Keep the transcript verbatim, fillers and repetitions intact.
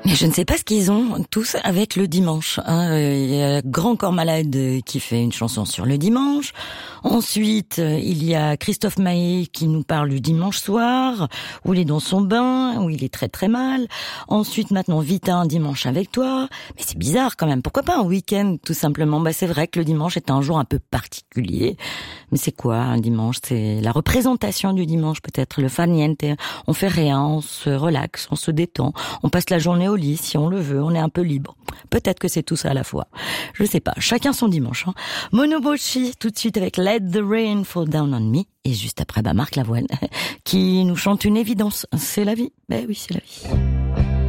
Mais je ne sais pas ce qu'ils ont tous avec le dimanche. Hein. Il y a Grand Corps Malade qui fait une chanson sur le dimanche. Ensuite, il y a Christophe Maé qui nous parle du dimanche soir, où il est dans son bain, où il est très très mal. Ensuite, maintenant, Vita, un dimanche avec toi. Mais c'est bizarre quand même. Pourquoi pas un week-end, tout simplement? Bah, c'est vrai que le dimanche est un jour un peu particulier. Mais c'est quoi un dimanche? C'est la représentation du dimanche, peut-être. Le fa niente. On fait rien, on se relaxe, on se détend. On passe la journée au lit, si on le veut. On est un peu libre. Peut-être que c'est tout ça à la fois. Je sais pas. Chacun son dimanche. Hein. Monobochi, tout de suite avec Let the Rain Fall Down on Me. Et juste après, bah, Marc Lavoine, qui nous chante une évidence. C'est la vie. Ben oui, c'est la vie.